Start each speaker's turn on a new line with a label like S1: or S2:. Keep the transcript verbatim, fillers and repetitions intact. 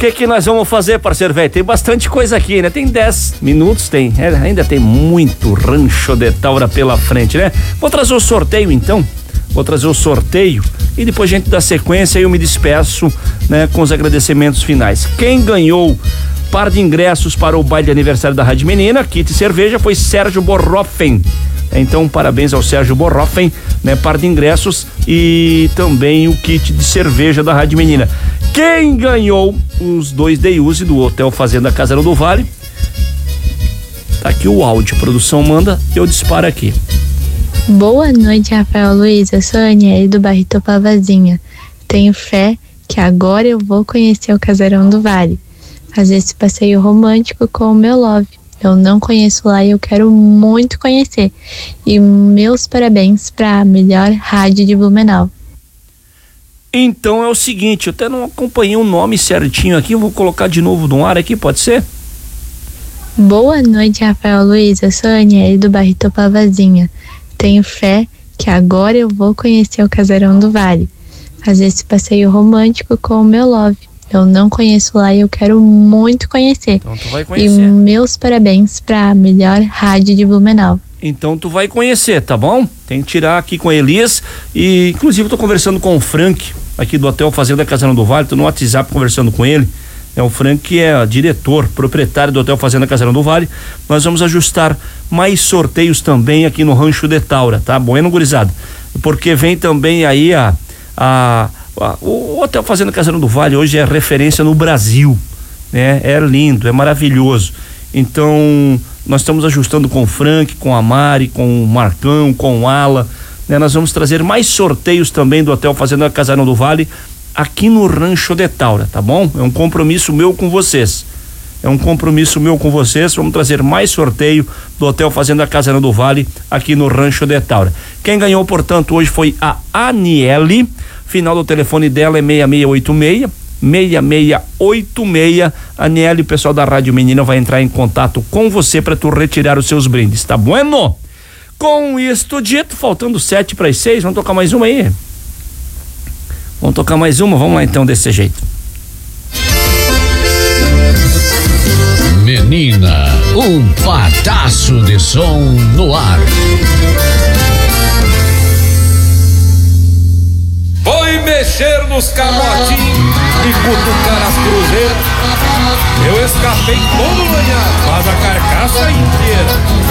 S1: que que nós vamos fazer, parceiro velho? Tem bastante coisa aqui, né? Tem dez minutos, tem. É, ainda tem muito Rancho de Taura pela frente, né? Vou trazer o sorteio, então. Vou trazer o sorteio e depois a gente dá sequência e eu me despeço, né, com os agradecimentos finais. Quem ganhou par de ingressos para o baile de aniversário da Rádio Menina, kit e cerveja, foi Sérgio Borrofen. Então, parabéns ao Sérgio Borrofen, né? Par de ingressos e também o kit de cerveja da Rádio Menina. Quem ganhou os dois day use do Hotel Fazenda Casarão do Vale? Tá aqui o áudio, a produção manda, eu disparo aqui.
S2: Boa noite, Rafael Luiz. Eu sou a Aniele do bairro Topavazinha. Tenho fé que agora eu vou conhecer o Casarão do Vale, fazer esse passeio romântico com o meu love. Eu não conheço lá e eu quero muito conhecer. E meus parabéns para a melhor rádio de Blumenau.
S1: Então é o seguinte, eu até não acompanhei o nome certinho aqui, eu vou colocar de novo no ar aqui, pode ser?
S2: Boa noite, Rafael Luiz. Eu sou a Aniele do bairro Topavazinha. Tenho fé que agora eu vou conhecer o Casarão do Vale, fazer esse passeio romântico com o meu love. Eu não conheço lá e eu quero muito conhecer.
S1: Então tu vai conhecer.
S2: E meus parabéns para a melhor rádio de Blumenau.
S1: Então tu vai conhecer, tá bom? Tem que tirar aqui com a Elis e inclusive eu tô conversando com o Frank aqui do Hotel Fazenda Casarão do Vale, tô no WhatsApp conversando com ele. É o Frank, que é diretor, proprietário do Hotel Fazenda Casarão do Vale. Nós vamos ajustar mais sorteios também aqui no Rancho de Taura, tá? Bueno, gurizada? Porque vem também aí a, a, a o Hotel Fazenda Casarão do Vale hoje é referência no Brasil, né? É lindo, é maravilhoso. Então, nós estamos ajustando com o Frank, com a Mari, com o Marcão, com o Ala, né? Nós vamos trazer mais sorteios também do Hotel Fazenda Casarão do Vale aqui no Rancho de Taura, tá bom? É um compromisso meu com vocês. É um compromisso meu com vocês. Vamos trazer mais sorteio do Hotel Fazenda Casarão do Vale aqui no Rancho de Taura. Quem ganhou, portanto, hoje foi a Aniele. Final do telefone dela é seis seis oito seis, seis seis oito seis. Aniele, o pessoal da Rádio Menina vai entrar em contato com você para tu retirar os seus brindes, tá bueno? Com isto dito, faltando sete para as seis, vamos tocar mais uma aí? Vamos tocar mais uma? Vamos lá então, desse jeito.
S3: Menina, um pataço de som no ar.
S4: Foi mexer nos calotinhos e cutucar as cruzeiras. Eu escapei todo lanhado, mas a carcaça inteira.